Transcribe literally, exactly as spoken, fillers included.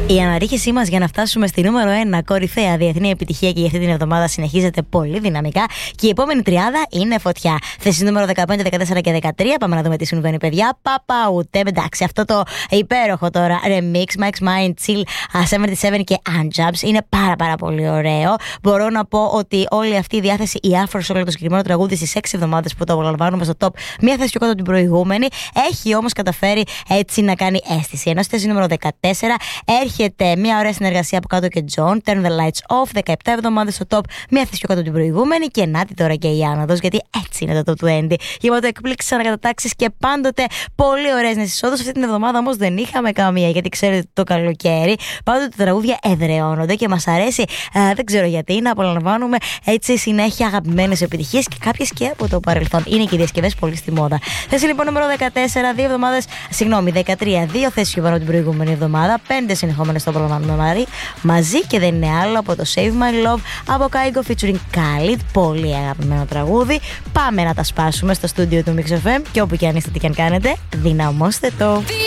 Η αναρρίχησή μας για να φτάσουμε στη νούμερο ένα κορυφαία διεθνή επιτυχία και για αυτή την εβδομάδα συνεχίζεται πολύ δυναμικά. Και η επόμενη τριάδα είναι φωτιά. Θέσεις νούμερο δεκαπέντε, δεκατέσσερα και δεκατρία. Πάμε να δούμε τι συμβαίνει, παιδιά. Παπα ούτε. Εντάξει, αυτό το υπέροχο τώρα remix, Mike's Mind, Chill, εβδομήντα επτά και Unjumps είναι πάρα πάρα πολύ ωραίο. Μπορώ να πω ότι όλη αυτή η διάθεση, η άφρο σε όλο το συγκεκριμένο τραγούδι στις έξι εβδομάδες που το απολαμβάνουμε στο top, μία θέση πιο κάτω από την προηγούμενη, έχει όμως καταφέρει έτσι να κάνει αίσθηση. Ενώ στη θέση νούμερο δεκατέσσερα έρχεται μια ωραία συνεργασία από κάτω και John, Turn the Lights Off, δεκαεπτά εβδομάδες στο top, μία θέση πιο κάτω από την προηγούμενη. Και να τη τώρα και η άνοδος, γιατί έτσι είναι το top είκοσι. Γεμάτο εκπλήξεις, ανακατατάξεις και πάντοτε πολύ ωραίες νέες εισόδους. Αυτή την εβδομάδα όμως δεν είχαμε καμία, γιατί ξέρετε το καλοκαίρι πάντοτε τα τραγούδια εδραιώνονται και μας αρέσει, α, δεν ξέρω γιατί, να απολαμβάνουμε έτσι συνέχεια αγαπημένες επιτυχίες και κάποιες και από το παρελθόν. Είναι και οι διασκευές πολύ στη μόδα. Θέση λοιπόν νούμερο δεκατέσσερα, δύο εβδομάδες, συγγνώμη, δεκατρία, δύο θέσεις πιο πάνω την προηγούμενη εβδομάδα, πέντε συνεχόμενες το απολαμβάνουμε Μαρή μαζί και δεν είναι άλλο από το Save My Love από Kygo featuring Khalid. Πολύ αγαπημένο τραγούδι. Πάμε να τα σπάσουμε στο στούντιο του Mix εφ εμ και όπου και αν είστε, τι και αν κάνετε, δυναμώστε το.